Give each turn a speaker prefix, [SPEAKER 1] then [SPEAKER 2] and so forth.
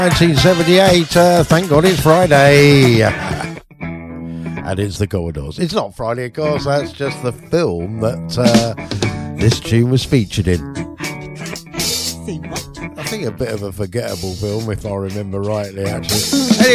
[SPEAKER 1] 1978, thank God it's Friday. And it's the Commodores. It's not Friday, of course, that's just the film that this tune was featured in. I think a bit of a forgettable film, if I remember rightly, actually. Anyway,